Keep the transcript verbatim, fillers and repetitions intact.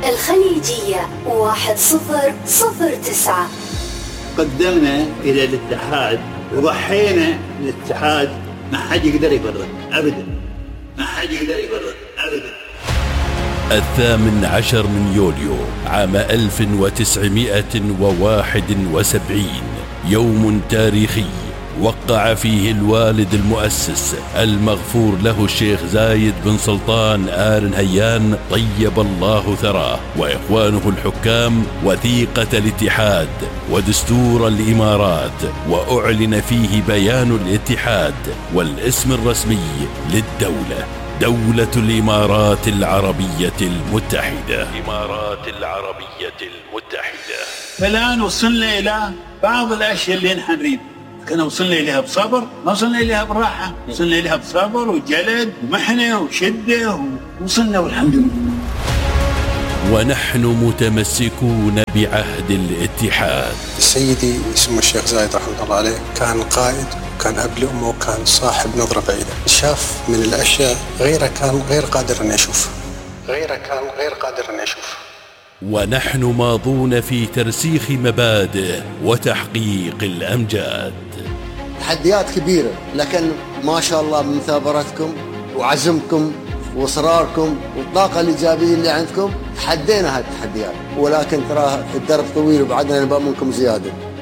الخليجية واحد صفر صفر تسعة. قدمنا إلى الاتحاد وضحينا الاتحاد، ما حد يقدر يبرد أبدا، ما حد يقدر يبرد أبدا. الثامن عشر من يوليو عام ألف وتسعمائة وواحد وسبعين، يوم تاريخي وقع فيه الوالد المؤسس المغفور له الشيخ زايد بن سلطان آل نهيان طيب الله ثراه وإخوانه الحكام وثيقة الاتحاد ودستور الإمارات، وأعلن فيه بيان الاتحاد والاسم الرسمي للدولة، دولة الإمارات العربية المتحدة. الإمارات العربية المتحدة. فالآن وصلنا إلى بعض الأشياء اللي نحن نريد، كنا وصلنا إليها بصبر، ما وصلنا إليها براحة، وصلنا إليها بصبر وجلد ومحنة وشدة، ووصلنا والحمد لله. ونحن متمسكون بعهد الاتحاد. سيدي اسمه الشيخ زايد رحمه الله عليه كان قائد، كان أب لأمه، وكان صاحب نظرة بعيدة، شاف من الأشياء غيره كان غير قادر أن يشوف، غيره كان غير قادر أن يشوف. ونحن ماضون في ترسيخ مبادئ وتحقيق الأمجاد. تحديات كبيرة، لكن ما شاء الله من مثابرتكم وعزمكم وإصراركم والطاقة الإيجابية اللي عندكم تحدينا هذه التحديات، ولكن ترى الدرب طويل وبعدنا نبغى منكم زيادة.